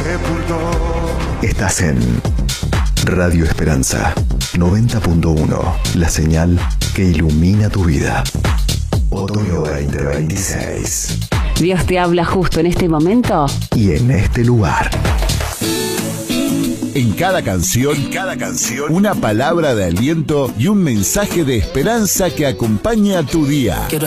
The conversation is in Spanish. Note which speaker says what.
Speaker 1: Estás en Radio Esperanza 90.1, la señal que ilumina tu vida. Otoño 2026.
Speaker 2: Dios te habla justo en este momento
Speaker 1: y en este lugar.
Speaker 3: En cada canción, una palabra de aliento y un mensaje de esperanza que acompaña tu día.